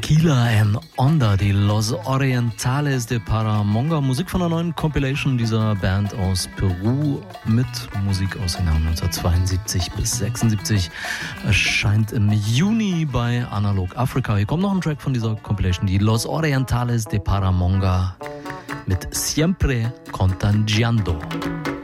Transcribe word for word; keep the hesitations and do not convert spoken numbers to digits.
Tequila and Onda, die Los Orientales de Paramonga. Musik von einer neuen Compilation dieser Band aus Peru mit Musik aus den Jahren neunzehnhundertzweiundsiebzig bis sechsundsiebzig. Erscheint im Juni bei Analog Africa. Hier kommt noch ein Track von dieser Compilation, die Los Orientales de Paramonga mit Siempre Contagiando.